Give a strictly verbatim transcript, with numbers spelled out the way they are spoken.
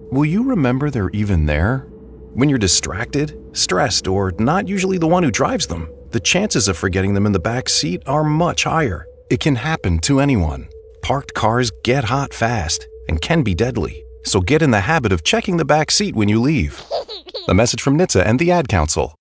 will you remember they're even there? When you're distracted, stressed, or not usually the one who drives them, the chances of forgetting them in the back seat are much higher. It can happen to anyone. Parked cars get hot fast and can be deadly, so get in the habit of checking the back seat when you leave. A message from N H T S A and the Ad Council.